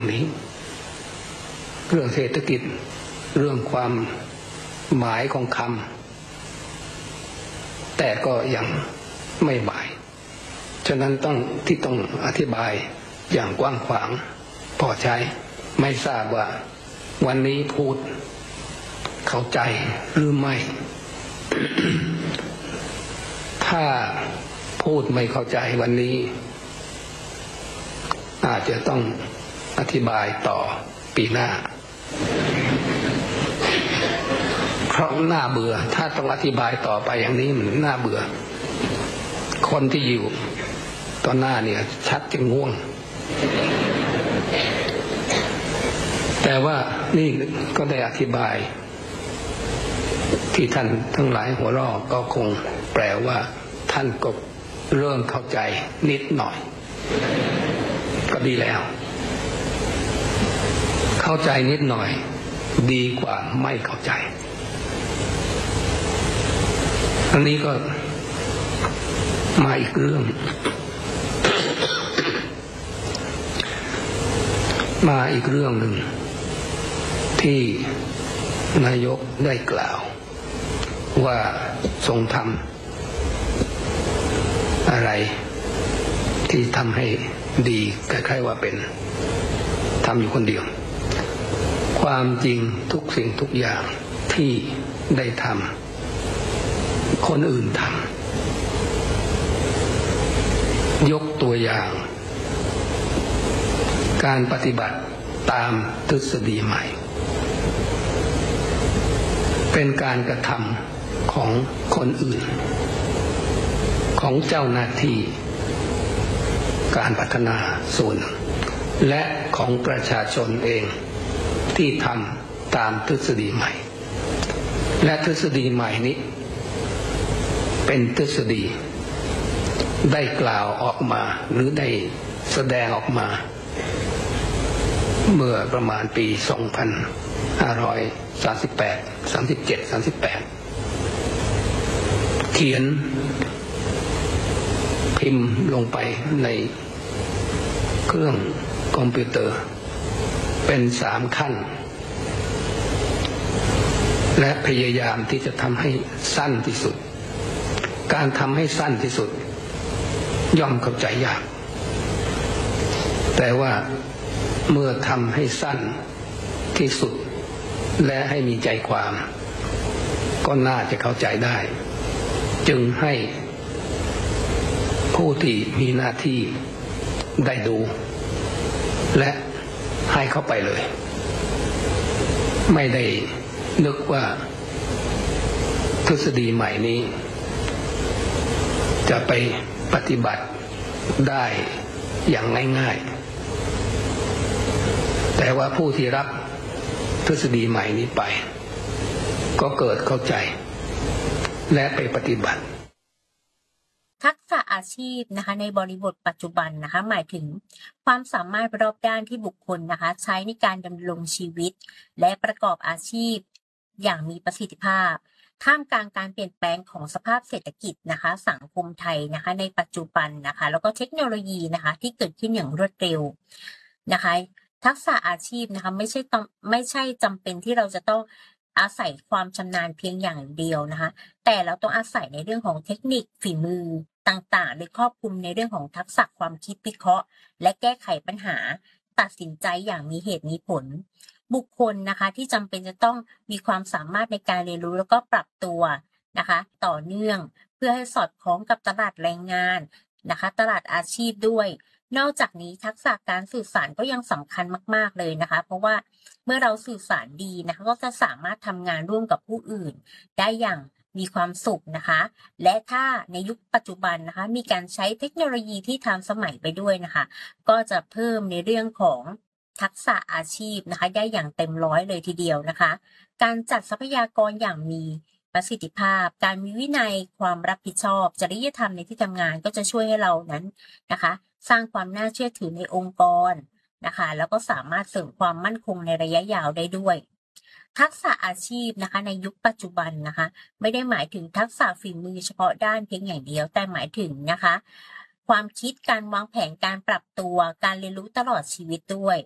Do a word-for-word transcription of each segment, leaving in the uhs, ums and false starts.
นี้เรื่องเศรษฐกิจเรื่องความหมายของคำแต่ก็ยังไม่หมายฉะนั้นต้องที่ต้องอธิบายอย่างกว้างขวางพอใช้ไม่ทราบว่าวันนี้พูดเข้าใจหรือไม่ ถ้าพูดไม่เข้าใจวันนี้อาจจะต้องอธิบายต่อปีหน้าเพราะน่าเบื่อถ้าต้องอธิบายต่อไปอย่างนี้มันน่าเบื่อคนที่อยู่ตอนหน้าเนี่ยชัดจะง่วงแต่ว่านี่ก็ได้อธิบายที่ท่านทั้งหลายหัวเราะก็คงแปลว่าท่านก็เริ่มเข้าใจนิดหน่อยก็ดีแล้วเข้าใจนิดหน่อยดีกว่าไม่เข้าใจอันนี้ก็มาอีกเรื่องมาอีกเรื่องหนึ่งที่นายกได้กล่าวว่าทรงทำอะไรที่ทำให้ดีคล้ายๆว่าเป็นทำอยู่คนเดียวความจริงทุกสิ่งทุกอย่างที่ได้ทำคนอื่นทำยกตัวอย่างการปฏิบัติตามทฤษฎีใหม่เป็นการกระทำของคนอื่นของเจ้าหน้าที่การพัฒนาส่วนและของประชาชนเองที่ทำตามทฤษฎีใหม่และทฤษฎีใหม่นี้เป็นทฤษฎีได้กล่าวออกมาหรือได้แสดงออกมาเมื่อประมาณปีสองพันห้าร้อยสามสิบแปด สามสิบเจ็ด สามสิบแปดเขียนพิมพ์ลงไปในเครื่องคอมพิวเตอร์เป็นสามขั้นและพยายามที่จะทำให้สั้นที่สุดการทำให้สั้นที่สุดย่อมเข้าใจยากแต่ว่าเมื่อทำให้สั้นที่สุดและให้มีใจความก็น่าจะเข้าใจได้จึงให้ผู้ที่มีหน้าที่ได้ดูและให้เข้าไปเลยไม่ได้นึกว่าทฤษฎีใหม่นี้จะไปปฏิบัติได้อย่างง่ายๆแต่ว่าผู้ที่รับทฤษฎีใหม่นี้ไปก็เกิดเข้าใจและไปปฏิบัติทักษะอาชีพนะคะในบริบทปัจจุบันนะคะหมายถึงความสามารถรอบด้านที่บุคคลนะคะใช้ในการดำรงชีวิตและประกอบอาชีพอย่างมีประสิทธิภาพท่ามกลางการเปลี่ยนแปลงของสภาพเศรษฐกิจนะคะสังคมไทยนะคะในปัจจุบันนะคะแล้วก็เทคโนโลยีนะคะที่เกิดขึ้นอย่างรวดเร็วนะคะทักษะอาชีพนะคะไม่ใช่ต้องไม่ใช่จำเป็นที่เราจะต้องอาศัยความชำนาญเพียงอย่างเดียวนะคะแต่เราต้องอาศัยในเรื่องของเทคนิคฝีมือต่างๆโดยครอบคลุมในเรื่องของทักษะความคิดวิเคราะห์และแก้ไขปัญหาตัดสินใจอย่างมีเหตุมีผลบุคคลนะคะที่จำเป็นจะต้องมีความสามารถในการเรียนรู้แล้วก็ปรับตัวนะคะต่อเนื่องเพื่อให้สอดคล้องกับตลาดแรงงานนะคะตลาดอาชีพด้วยนอกจากนี้ทักษะการสื่อสารก็ยังสำคัญมากๆเลยนะคะเพราะว่าเมื่อเราสื่อสารดีนะคะก็จะสามารถทำงานร่วมกับผู้อื่นได้อย่างมีความสุขนะคะและถ้าในยุคปัจจุบันนะคะมีการใช้เทคโนโลยีที่ทันสมัยไปด้วยนะคะก็จะเพิ่มในเรื่องของทักษะอาชีพนะคะได้อย่างเต็มร้อยเลยทีเดียวนะคะการจัดทรัพยากรอย่างมีประสิทธิภาพการมีวินัยความรับผิดชอบจริยธรรมในที่ทำงานก็จะช่วยให้เรานั้นนะคะสร้างความน่าเชื่อถือในองค์กรนะคะแล้วก็สามารถเสริมความมั่นคงในระยะยาวได้ด้วย ทักษะอาชีพนะคะในยุคปัจจุบันนะคะไม่ได้หมายถึงทักษะฝีมือเฉพาะด้านเพียงอย่างเดียวแต่หมายถึงนะคะความคิดการวางแผนการปรับตัวการเรียนรู้ตลอดชีวิตด้วย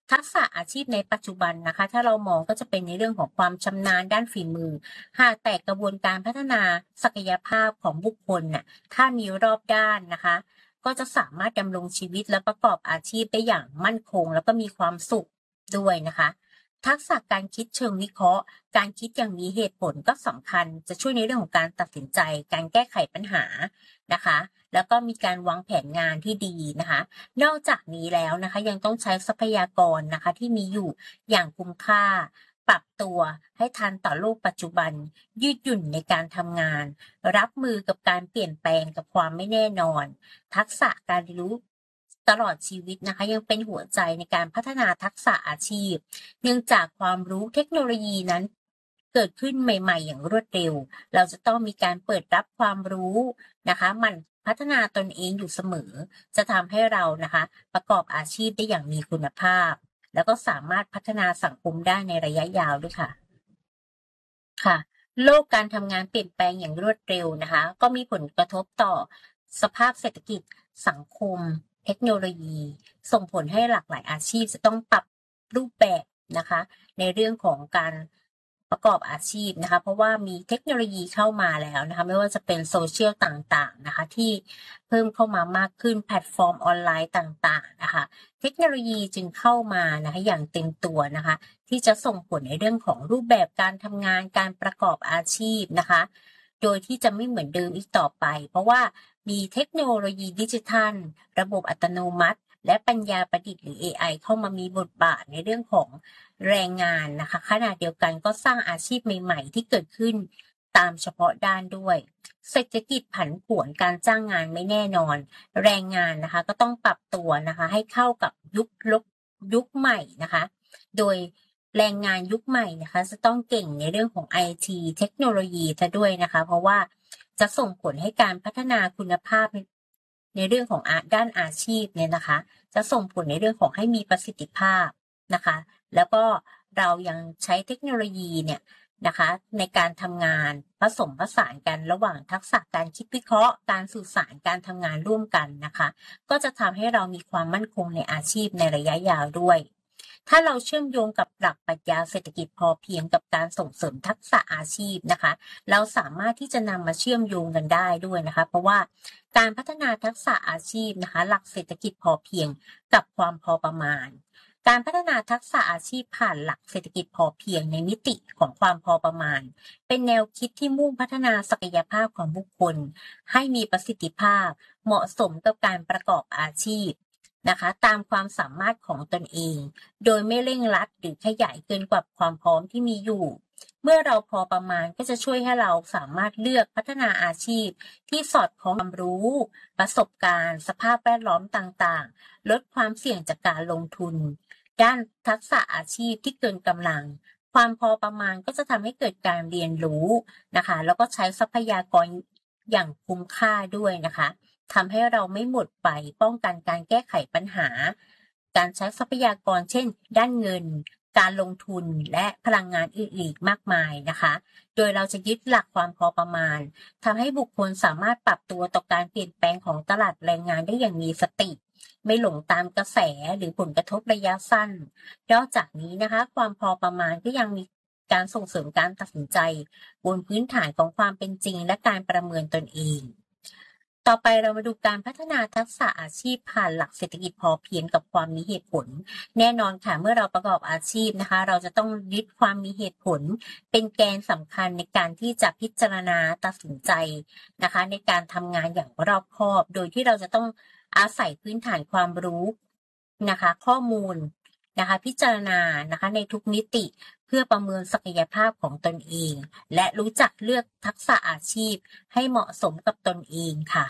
ทักษะอาชีพในปัจจุบันนะคะถ้าเรามองก็จะเป็นในเรื่องของความชำนาญด้านฝีมือหากแต่กระบวนการพัฒนาศักยภาพของบุคคลน่ะถ้ามีรอบด้านนะคะก็จะสามารถดำรงชีวิตและประกอบอาชีพได้อย่างมั่นคงแล้วก็มีความสุขด้วยนะคะทักษะการคิดเชิงวิเคราะห์การคิดอย่างมีเหตุผลก็สำคัญจะช่วยในเรื่องของการตัดสินใจการแก้ไขปัญหานะคะแล้วก็มีการวางแผนงานที่ดีนะคะนอกจากนี้แล้วนะคะยังต้องใช้ทรัพยากรนะคะที่มีอยู่อย่างคุ้มค่าปรับตัวให้ทันต่อโลกปัจจุบันยืดหยุ่นในการทำงานรับมือกับการเปลี่ยนแปลงกับความไม่แน่นอนทักษะการเรียนรู้ตลอดชีวิตนะคะยังเป็นหัวใจในการพัฒนาทักษะอาชีพเนื่องจากความรู้เทคโนโลยีนั้นเกิดขึ้นใหม่ๆอย่างรวดเร็วเราจะต้องมีการเปิดรับความรู้นะคะมันพัฒนาตนเองอยู่เสมอจะทำให้เรานะคะประกอบอาชีพได้อย่างมีคุณภาพแล้วก็สามารถพัฒนาสังคมได้ในระยะยาวด้วยค่ะค่ะโลกการทำงานเปลี่ยนแปลงอย่างรวดเร็วนะคะก็มีผลกระทบต่อสภาพเศรษฐกิจสังคมเทคโนโลยีส่งผลให้หลากหลายอาชีพจะต้องปรับรูปแบบนะคะในเรื่องของการประกอบอาชีพนะคะเพราะว่ามีเทคโนโลยีเข้ามาแล้วนะคะไม่ว่าจะเป็นโซเชียลต่างๆนะคะที่เพิ่มเข้ามามากขึ้นแพลตฟอร์มออนไลน์ต่างๆนะคะเทคโนโลยีจึงเข้ามานะคะอย่างเต็มตัวนะคะที่จะส่งผลในเรื่องของรูปแบบการทำงานการประกอบอาชีพนะคะโดยที่จะไม่เหมือนเดิมอีกต่อไปเพราะว่ามีเทคโนโลยีดิจิทัลระบบอัตโนมัติและปัญญาประดิษฐ์หรือ เอ ไอ เข้ามามีบทบาทในเรื่องของแรงงานนะคะขณะเดียวกันก็สร้างอาชีพใหม่ๆที่เกิดขึ้นตามเฉพาะด้านด้วยเศรษฐกิจผันผวนการจ้างงานไม่แน่นอนแรงงานนะคะก็ต้องปรับตัวนะคะให้เข้ากับยุคลกยุคใหม่นะคะโดยแรงงานยุคใหม่นะคะจะต้องเก่งในเรื่องของ ไอ ที เทคโนโลยีซะด้วยนะคะเพราะว่าจะส่งผลให้การพัฒนาคุณภาพในเรื่องของด้านอาชีพเนี่ยนะคะจะส่งผลในเรื่องของให้มีประสิทธิภาพนะคะแล้วก็เรายังใช้เทคโนโลยีเนี่ยนะคะในการทำงานผสมผสานกันระหว่างทักษะการคิดวิเคราะห์การสื่อสารการทำงานร่วมกันนะคะก็จะทำให้เรามีความมั่นคงในอาชีพในระยะยาวด้วยถ้าเราเชื่อมโยงกับหลักปรัชญาเศรษฐกิจพอเพียงกับการส่งเสริมทักษะอาชีพนะคะเราสามารถที่จะนำมาเชื่อมโยงกันได้ด้วยนะคะเพราะว่าการพัฒนาทักษะอาชีพนะคะหลักเศรษฐกิจพอเพียงกับความพอประมาณการพัฒนาทักษะอาชีพผ่านหลักเศรษฐกิจพอเพียงในมิติของความพอประมาณเป็นแนวคิดที่มุ่งพัฒนาศักยภาพของบุคคลให้มีประสิทธิภาพเหมาะสมกับการประกอบอาชีพนะคะตามความสามารถของตนเองโดยไม่เร่งรัดหรือขยายเกินกว่าความพร้อมที่มีอยู่เมื่อเราพอประมาณก็จะช่วยให้เราสามารถเลือกพัฒนาอาชีพที่สอดคล้องความรู้ประสบการณ์สภาพแวดล้อมต่างๆลดความเสี่ยงจากการลงทุนด้านทักษะอาชีพที่เกินกำลังความพอประมาณก็จะทำให้เกิดการเรียนรู้นะคะแล้วก็ใช้ทรัพยากรอย่างคุ้มค่าด้วยนะคะทำให้เราไม่หมดไปป้องกันการแก้ไขปัญหาการใช้ทรัพยากรเช่นด้านเงินการลงทุนและพลังงานอื่นๆมากมายนะคะโดยเราจะยึดหลักความพอประมาณทำให้บุคคลสามารถปรับตัวต่อการเปลี่ยนแปลงของตลาดแรงงานได้อย่างมีสติไม่หลงตามกระแสหรือผลกระทบระยะสั้นนอกจากนี้นะคะความพอประมาณก็ยังมีการส่งเสริมการตัดสินใจบนพื้นฐานของความเป็นจริงและการประเมินตนเองต่อไปเรามาดูการพัฒนาทักษะอาชีพผ่านหลักเศรษฐกิจพอเพียงกับความมีเหตุผลแน่นอนค่ะเมื่อเราประกอบอาชีพนะคะเราจะต้องยึดความมีเหตุผลเป็นแกนสำคัญในการที่จะพิจารณาตัดสินใจนะคะในการทำงานอย่างรอบคอบโดยที่เราจะต้องอาศัยพื้นฐานความรู้นะคะข้อมูลนะคะพิจารณานะคะในทุกมิติเพื่อประเมินศักยภาพของตนเองและรู้จักเลือกทักษะอาชีพให้เหมาะสมกับตนเองค่ะ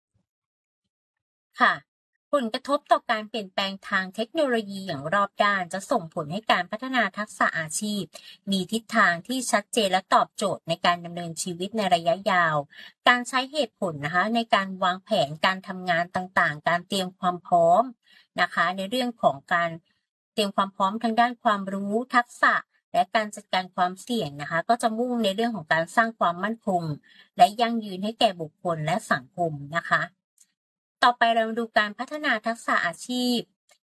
ค่ะผลกระทบต่อการเปลี่ยนแปลงทางเทคโนโลยีอย่างรอบด้านจะส่งผลให้การพัฒนาทักษะอาชีพมีทิศทางที่ชัดเจนและตอบโจทย์ในการดำเนินชีวิตในระยะยาวการใช้เหตุผลนะคะในการวางแผนการทำงานต่างๆการเตรียมความพร้อมนะคะในเรื่องของการเตรียมความพร้อมทางด้านความรู้ทักษะและการจัดการความเสี่ยงนะคะก็จะมุ่งในเรื่องของการสร้างความมั่นคงและยั่งยืนให้แก่บุคคลและสังคมนะคะต่อไปเรามาดูการพัฒนาทักษะอาชีพ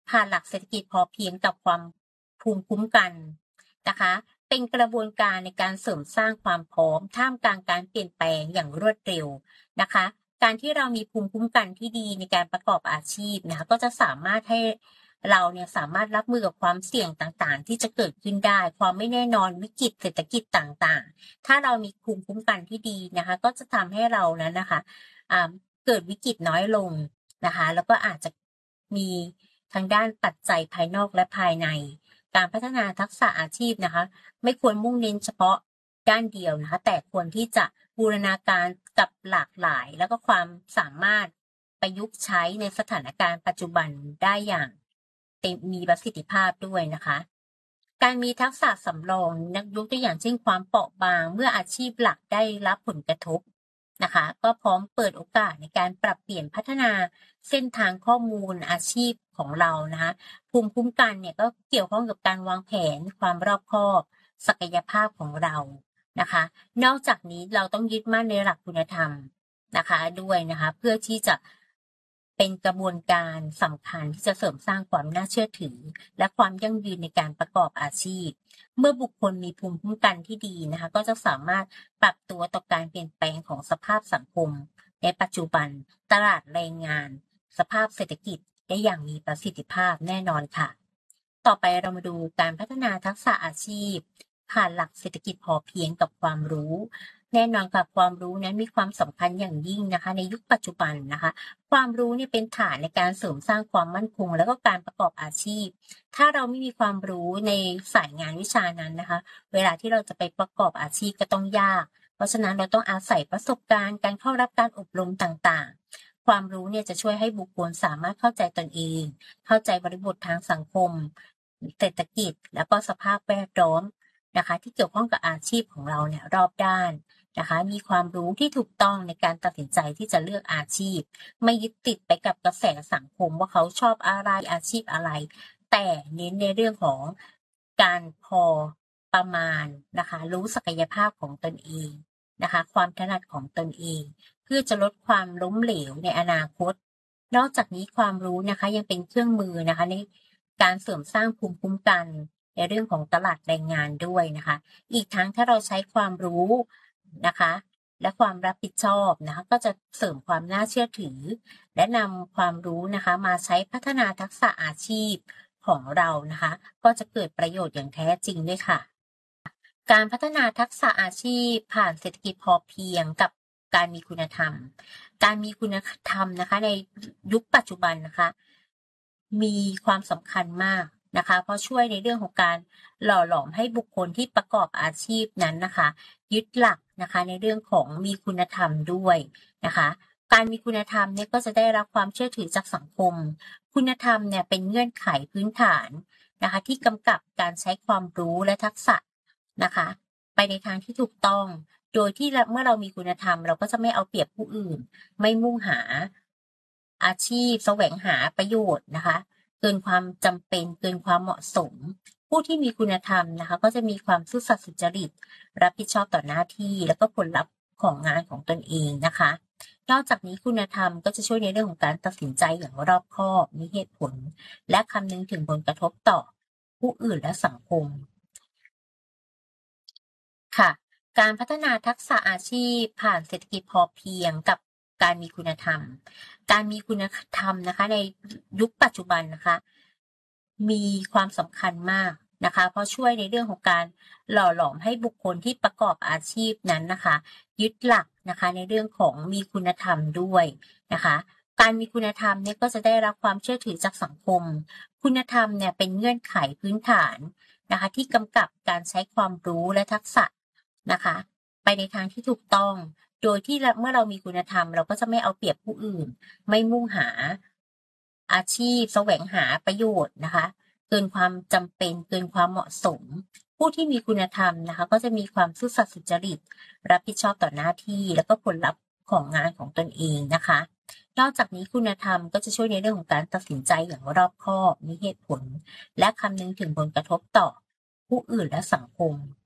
ผ่านหลักเศรษฐกิจพอเพียงกับความภูมิคุ้มกันนะคะเป็นกระบวนการในการเสริมสร้างความพร้อมท่ามกลางการเปลี่ยนแปลงอย่างรวดเร็วนะคะการที่เรามีภูมิคุ้มกันที่ดีในการประกอบอาชีพนะคะก็จะสามารถให้เราเนี่ยสามารถรับมือกับความเสี่ยงต่างๆที่จะเกิดขึ้นได้ความไม่แน่นอนวิกฤตเศรษฐกิจต่างๆถ้าเรามีภูมิคุ้มกันที่ดีนะคะก็จะทำให้เรานั้นนะคะเกิดวิกฤตน้อยลงนะคะแล้วก็อาจจะมีทางด้านปัจจัยภายนอกและภายในการพัฒนาทักษะอาชีพนะคะไม่ควรมุ่งเน้นเฉพาะด้านเดียวนะคะแต่ควรที่จะบูรณาการกับหลากหลายแล้วก็ความสามารถประยุกต์ใช้ในสถานการณ์ปัจจุบันได้อย่างเต็มมีประสิทธิภาพด้วยนะคะการมีทักษะสำรองนักยกตัวอย่างเช่นความเปราะบางเมื่ออาชีพหลักได้รับผลกระทบนะคะก็พร้อมเปิดโอกาสในการปรับเปลี่ยนพัฒนาเส้นทางข้อมูลอาชีพของเรานะคะภูมิคุ้มกันเนี่ยก็เกี่ยวข้องกับการวางแผนความรอบคอบศักยภาพของเรานะคะนอกจากนี้เราต้องยึดมั่นในหลักคุณธรรมนะคะด้วยนะคะเพื่อที่จะเป็นกระบวนการสำคัญที่จะเสริมสร้างความน่าเชื่อถือและความยั่งยืนในการประกอบอาชีพเมื่อบุคคลมีภูมิคุ้มกันที่ดีนะคะก็จะสามารถปรับตัวต่อการเปลี่ยนแปลงของสภาพสังคมในปัจจุบันตลาดแรงงานสภาพเศรษฐกิจได้อย่างมีประสิทธิภาพแน่นอนค่ะต่อไปเรามาดูการพัฒนาทักษะอาชีพผ่านหลักเศรษฐกิจพอเพียงกับความรู้แน่นอนค่ะความรู้นั้นมีความสำคัญอย่างยิ่งนะคะในยุคปัจจุบันนะคะความรู้เนี่ยเป็นฐานในการเสริมสร้างความมั่นคงแล้วก็การประกอบอาชีพถ้าเราไม่มีความรู้ในสายงานวิชานั้นนะคะเวลาที่เราจะไปประกอบอาชีพก็ต้องยากเพราะฉะนั้นเราต้องอาศัยประสบการณ์การเข้ารับการอบรมต่างๆความรู้เนี่ยจะช่วยให้บุคคลสามารถเข้าใจตนเองเข้าใจบริบททางสังคมเศรษฐกิจแล้วก็สภาพแวดล้อมนะคะที่เกี่ยวข้องกับอาชีพของเราเนี่ยรอบด้านนะคะมีความรู้ที่ถูกต้องในการตัดสินใจที่จะเลือกอาชีพไม่ยึดติดไปกับกระแสสังคมว่าเขาชอบอะไรอาชีพอะไรแต่เน้นในเรื่องของการพอประมาณนะคะรู้ศักยภาพของตนเองนะคะความถนัดของตนเองเพื่อจะลดความล้มเหลวในอนาคตนอกจากนี้ความรู้นะคะยังเป็นเครื่องมือนะคะในการเสริมสร้างภูมิคุ้มกันในเรื่องของตลาดแรงงานด้วยนะคะอีกทั้งถ้าเราใช้ความรู้นะคะและความรับผิดชอบนะคะก็จะเสริมความน่าเชื่อถือและนำความรู้นะคะมาใช้พัฒนาทักษะอาชีพของเรานะคะก็จะเกิดประโยชน์อย่างแท้จริงด้วยค่ะการพัฒนาทักษะอาชีพผ่านเศรษฐกิจพอเพียงกับการมีคุณธรรมการมีคุณธรรมนะคะในยุคปัจจุบันนะคะมีความสำคัญมากนะคะเพราะช่วยในเรื่องของการหล่อหลอมให้บุคคลที่ประกอบอาชีพนั้นนะคะยึดหลักนะคะในเรื่องของมีคุณธรรมด้วยนะคะการมีคุณธรรมเนี่ยก็จะได้รับความเชื่อถือจากสังคมคุณธรรมเนี่ยเป็นเงื่อนไขพื้นฐานนะคะที่กำกับการใช้ความรู้และทักษะนะคะไปในทางที่ถูกต้องโดยที่เมื่อเรามีคุณธรรมเราก็จะไม่เอาเปรียบผู้อื่นไม่มุ่งหาอาชีพแสวงหาประโยชน์นะคะเกินความจำเป็นเกินความเหมาะสมผู้ที่มีคุณธรรมนะคะก็จะมีความซื่อสัตย์สุจริตรับผิดชอบต่อหน้าที่แล้วก็ผลลัพธ์ของงานของตนเองนะคะนอกจากนี้คุณธรรมก็จะช่วยในเรื่องของการตัดสินใจอย่างรอบคอบมีเหตุผลและคำนึงถึงผลกระทบต่อผู้อื่นและสังคมค่ะการพัฒนาทักษะอาชีพผ่านเศรษฐกิจพอเพียงกับการมีคุณธรรมการมีคุณธรรมนะคะในยุคปัจจุบันนะคะมีความสำคัญมากนะคะเพราะช่วยในเรื่องของการหล่อหลอมให้บุคคลที่ประกอบอาชีพนั้นนะคะยึดหลักนะคะในเรื่องของมีคุณธรรมด้วยนะคะการมีคุณธรรมเนี่ยก็จะได้รับความเชื่อถือจากสังคมคุณธรรมเนี่ยเป็นเงื่อนไขพื้นฐานนะคะที่กำกับการใช้ความรู้และทักษะนะคะไปในทางที่ถูกต้องโดยที่เมื่อเรามีคุณธรรมเราก็จะไม่เอาเปรียบผู้อื่นไม่มุ่งหาอาชีพแสวงหาประโยชน์นะคะเกินความจำเป็นเกินความเหมาะสมผู้ที่มีคุณธรรมนะคะก็จะมีความซื่อสัตย์สุจริตรับผิดชอบต่อหน้าที่แล้วก็ผลลัพธ์ของงานของตนเองนะคะนอกจากนี้คุณธรรมก็จะช่วยในเรื่องของการตัดสินใจอย่างรอบคอบมีเหตุผลและคำนึงถึงผลกระทบต่อผู้อื่นและสังคม